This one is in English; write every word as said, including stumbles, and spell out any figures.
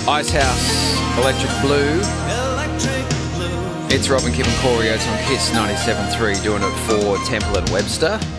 Icehouse, Electric Blue. It's Robin, Kim and Corey. It's on Kiss ninety-seven point three, doing it for Temple and Webster.